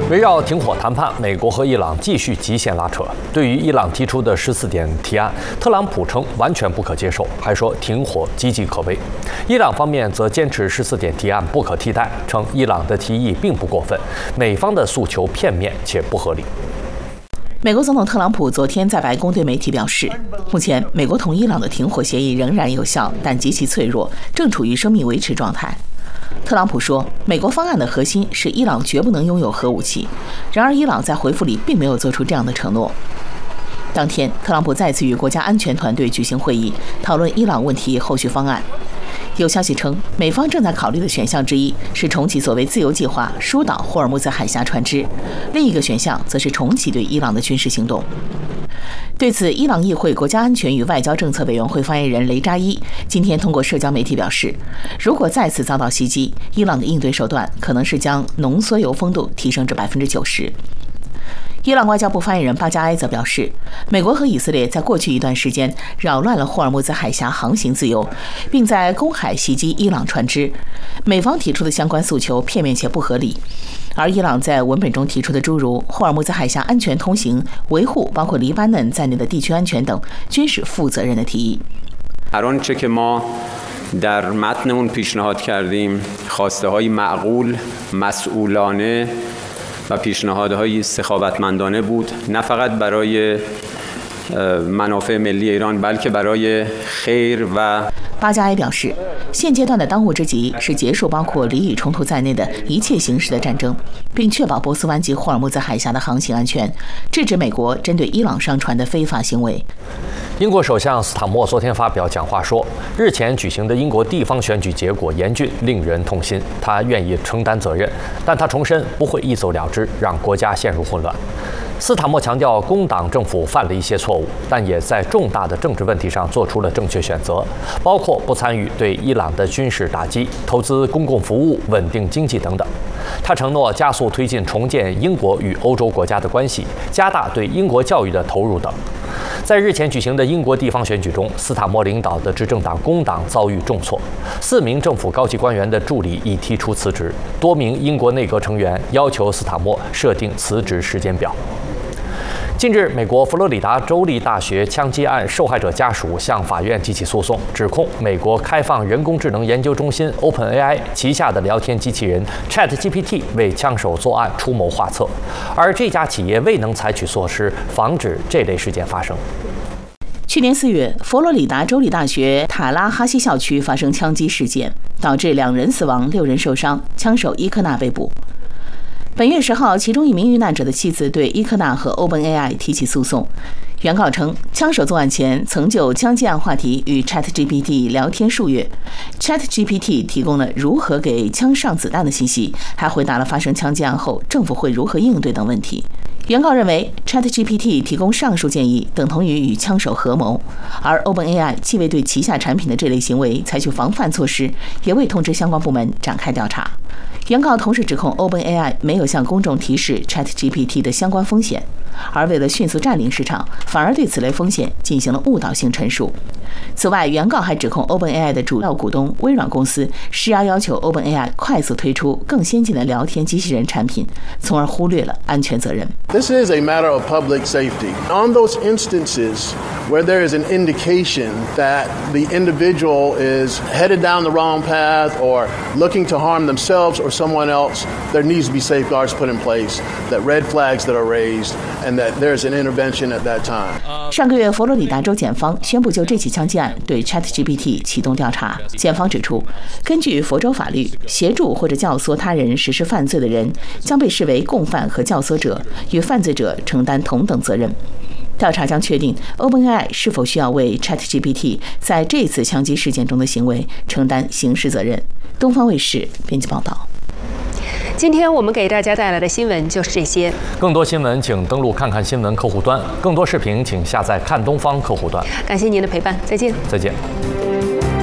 围绕停火谈判，美国和伊朗继续极限拉扯。对于伊朗提出的14点提案，特朗普称完全不可接受，还说停火岌岌可危。伊朗方面则坚持14点提案不可替代，称伊朗的提议并不过分，美方的诉求片面且不合理。 美国总统特朗普昨天在白宫对媒体表示，目前美国同伊朗的停火协议仍然有效，但极其脆弱，正处于生命维持状态。特朗普说，美国方案的核心是伊朗绝不能拥有核武器。然而，伊朗在回复里并没有做出这样的承诺。当天，特朗普再次与国家安全团队举行会议，讨论伊朗问题后续方案。有消息称，美方正在考虑的选项之一是重启所谓自由计划，疏导霍尔木兹海峡船只；另一个选项则是重启对伊朗的军事行动。对此，伊朗议会国家安全与外交政策委员会发言人雷扎伊今天通过社交媒体表示，如果再次遭到袭击，伊朗的应对手段可能是将浓缩铀丰度提升至90%。伊朗外交部发言人巴加埃则表示，美国和以色列在过去一段时间扰乱了霍尔木兹海峡航行自由，并在公海袭击伊朗船只。美方提出的相关诉求片面且不合理，而伊朗在文本中提出的诸如霍尔木兹海峡安全通行、维护包括黎巴嫩在内的地区安全等，均是负责任的提议。 در متن اون پیشنهاد کردیم خواسته‌های معقول، مسئولانه و پیشنهادهای سخاوتمندانه بود، نه فقط برای منافع ملی ایران بلکه برای خیر و 巴加埃表示，现阶段的当务之急是结束包括黎以冲突在内的一切形式的战争，并确保波斯湾及霍尔木兹海峡的航行安全，制止美国针对伊朗商船的非法行为。 英国首相斯坦默昨天发表讲话说，日前举行的英国地方选举结果严峻，令人痛心，他愿意承担责任，但他重申不会一走了之，让国家陷入混乱。斯坦默强调，工党政府犯了一些错误，但也在重大的政治问题上做出了正确选择，包括不参与对伊朗的军事打击、投资公共服务、稳定经济等等。他承诺加速推进重建英国与欧洲国家的关系，加大对英国教育的投入等。在日前举行的英国地方选举中，斯坦默领导的执政党工党遭遇重挫，4名政府高级官员的助理已提出辞职，多名英国内阁成员要求斯坦默设定辞职时间表。近日，美国佛罗里达州立大学枪击案受害者家属向法院提起诉讼，指控美国开放人工智能研究中心 OpenAI 旗下的聊天机器人 ChatGPT 为枪手作案出谋划策，而这家企业未能采取措施防止这类事件发生。 去年4月，佛罗里达州立大学塔拉哈西校区发生枪击事件，导致2人死亡、6人受伤，枪手伊科纳被捕。本月10号，其中一名遇难者的妻子对伊科纳和 OpenAI 提起诉讼。原告称，枪手作案前曾就枪击案话题与 ChatGPT 聊天数月 ，ChatGPT 提供了如何给枪上子弹的信息，还回答了发生枪击案后政府会如何应对等问题。原告认为 ChatGPT 提供上述建议等同于与枪手合谋，而 OpenAI 既未对旗下产品的这类行为采取防范措施，也未通知相关部门展开调查。原告同时指控 OpenAI 没有向公众提示 ChatGPT 的相关风险，而为了迅速占领市场，反而对此类风险进行了误导性陈述。此外，原告还指控 OpenAI 的主要股东微软公司施压要求 OpenAI 快速推出更先进的聊天机器人产品，从而忽略了安全责任。 This is a matter of public safety. On those instances where there is an indication that the individual is headed down the wrong path or looking to harm themselves or someone else, there needs to be safeguards put in place, that red flags that are raised, and that there's an intervention at that time. 上个月，佛罗里达州检方宣布就这起枪击案对 ChatGPT 启动调查。检方指出，根据佛州法律，协助或者教唆他人实施犯罪的人将被视为共犯和教唆者，与犯罪者承担同等责任。调查将确定 OpenAI 是否需要为 ChatGPT 在这次枪击事件中的行为承担刑事责任。东方卫视编辑报道。 今天我们给大家带来的新闻就是这些。 更多新闻请登录看看新闻客户端，更多视频请下载看东方客户端。 感谢您的陪伴，再见。 再见。